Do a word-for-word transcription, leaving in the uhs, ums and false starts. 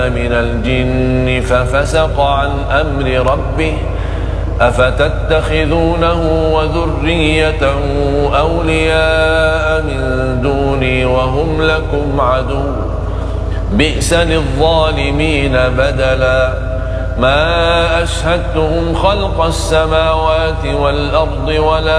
من الجن ففسق عن أمر ربه أفتتخذونه وذريته أولياء من دوني وهم لكم عدو بئس للظالمين بدلا ما أشهدتهم خلق السماوات والأرض ولا